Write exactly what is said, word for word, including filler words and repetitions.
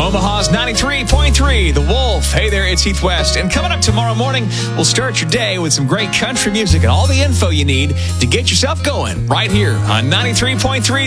Omaha's ninety-three point three, The Wolf. Hey there, it's Heath West. And coming up tomorrow morning, we'll start your day with some great country music and all the info you need to get yourself going right here on ninety-three point three.